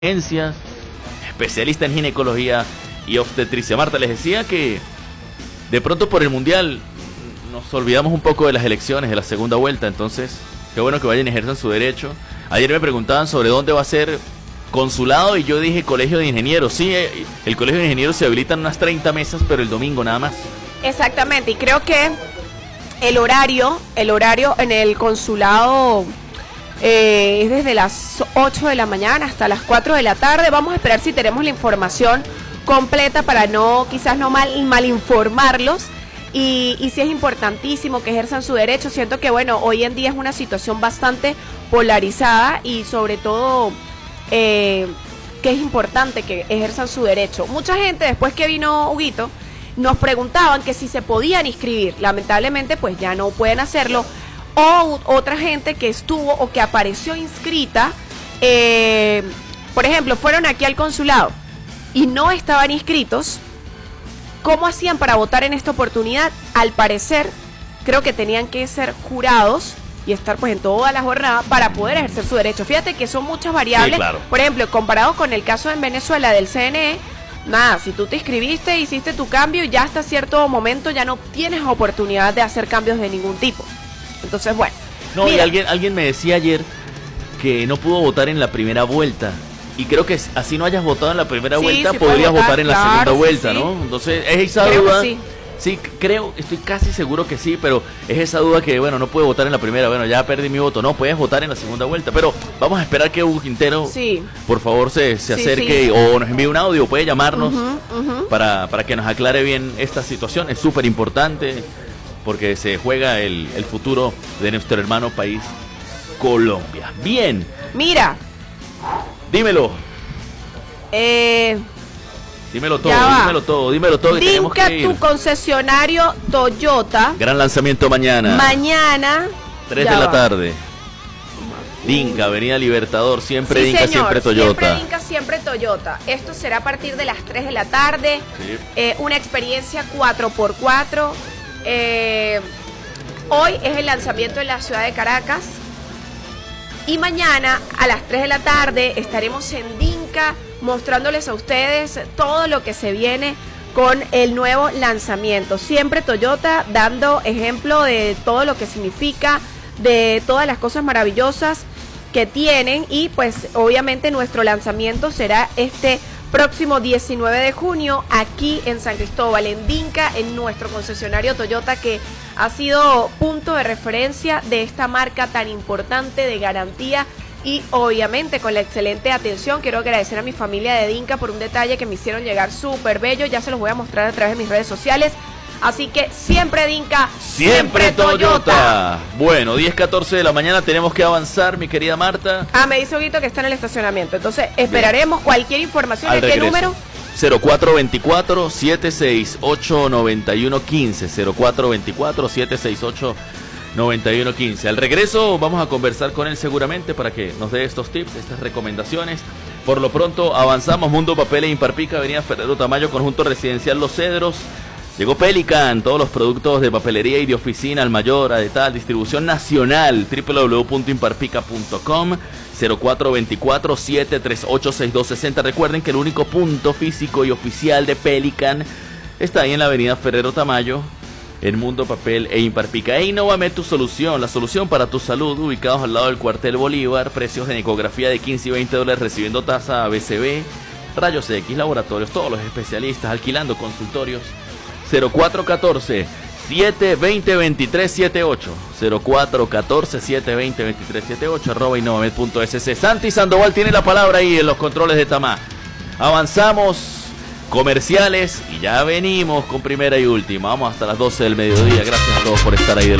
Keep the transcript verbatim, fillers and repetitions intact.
Ciencias, especialista en ginecología y obstetricia. Marta, les decía que de pronto por el Mundial nos olvidamos un poco de las elecciones de la segunda vuelta, entonces qué bueno que vayan y ejerzan su derecho. Ayer me preguntaban sobre dónde va a ser consulado y yo dije colegio de ingenieros. Sí, el colegio de ingenieros se habilitan unas treinta mesas, pero el domingo nada más. Exactamente, y creo que el horario, el horario en el consulado eh, es desde las ocho de la mañana hasta las cuatro de la tarde. Vamos a esperar si tenemos la información completa para no, quizás no mal, mal informarlos. Y, y sí es importantísimo que ejerzan su derecho. Siento que, bueno, hoy en día es una situación bastante polarizada y sobre todo eh, que es importante que ejerzan su derecho. Mucha gente, después que vino Huguito, nos preguntaban que si se podían inscribir. Lamentablemente, pues ya no pueden hacerlo. O otra gente que estuvo o que apareció inscrita, eh, por ejemplo, fueron aquí al consulado y no estaban inscritos. ¿Cómo hacían para votar en esta oportunidad? Al parecer, creo que tenían que ser jurados y estar pues en toda la jornada para poder ejercer su derecho. Fíjate que son muchas variables. Sí, claro. Por ejemplo, comparado con el caso en Venezuela del C N E, nada, si tú te inscribiste, hiciste tu cambio, ya hasta cierto momento ya no tienes oportunidad de hacer cambios de ningún tipo. Entonces, bueno. No, mira. y alguien, alguien me decía ayer que no pudo votar en la primera vuelta. Y creo que así no hayas votado en la primera sí, vuelta, sí podrías votar, votar en la claro, segunda vuelta, sí, ¿no? Entonces, es esa creo duda. Sí. sí, creo, estoy casi seguro que sí, pero es esa duda que, bueno, no pude votar en la primera, bueno, ya perdí mi voto. No, puedes votar en la segunda vuelta, pero vamos a esperar que Hugo Quintero, sí. por favor, se, se sí, acerque sí. o nos envíe un audio, puede llamarnos uh-huh, uh-huh. Para, para que nos aclare bien esta situación. Es súper importante porque se juega el, el futuro de nuestro hermano país, Colombia. Bien. Mira. Dímelo. Eh, dímelo todo, dímelo todo, dímelo todo. Que tenemos que ir. Tu concesionario Toyota. Gran lanzamiento mañana. Mañana. tres de la tarde. Dinka, Avenida Libertador, siempre sí, Dinka, señor, siempre Toyota. Siempre Dinka, siempre Toyota. Esto será a partir de las tres de la tarde. Sí. Eh, una experiencia cuatro por cuatro. Eh, hoy es el lanzamiento en la ciudad de Caracas. Y mañana a las tres de la tarde estaremos en Dinka mostrándoles a ustedes todo lo que se viene con el nuevo lanzamiento. Siempre Toyota dando ejemplo de todo lo que significa, de todas las cosas maravillosas que tienen. Y pues obviamente nuestro lanzamiento será este próximo diecinueve de junio aquí en San Cristóbal, en Dinka, en nuestro concesionario Toyota, que ha sido punto de referencia de esta marca tan importante de garantía y obviamente con la excelente atención. Quiero agradecer a mi familia de Dinka por un detalle que me hicieron llegar súper bello, ya se los voy a mostrar a través de mis redes sociales. Así que siempre Dinka, siempre, siempre Toyota. Toyota. Bueno, diez catorce de la mañana, tenemos que avanzar, mi querida Marta. Ah, me dice Huguito que está en el estacionamiento, entonces esperaremos bien. Cualquier información. ¿De qué número? cero cuatro dos cuatro, siete seis ocho, nueve uno uno cinco, cero cuatro dos cuatro, siete seis ocho, nueve uno uno cinco. Al regreso vamos a conversar con él seguramente para que nos dé estos tips, estas recomendaciones. Por lo pronto avanzamos. Mundo Papel e Imparpica, Avenida Ferrero Tamayo, conjunto residencial Los Cedros. Llegó Pelican, todos los productos de papelería y de oficina al mayor, a de tal, distribución nacional, doble u doble u doble u punto imparpica punto com, cero cuatro dos cuatro, siete tres ocho, seis dos seis cero. Recuerden que el único punto físico y oficial de Pelican está ahí en la avenida Ferrero Tamayo, en Mundo Papel e Imparpica. E Innovamed, tu solución, la solución para tu salud, ubicados al lado del cuartel Bolívar, precios de ecografía de quince y veinte dólares, recibiendo tasa A B C B, rayos X, laboratorios, todos los especialistas, alquilando consultorios. Cero cuatro uno cuatro, siete dos cero, dos tres siete ocho, cero cuatro uno cuatro, siete dos cero, dos tres siete ocho, arroba innovamed punto es ce. Santi Sandoval tiene la palabra ahí en los controles de Tamá. Avanzamos, comerciales, y ya venimos con primera y última. Vamos hasta las doce del mediodía. Gracias a todos por estar ahí de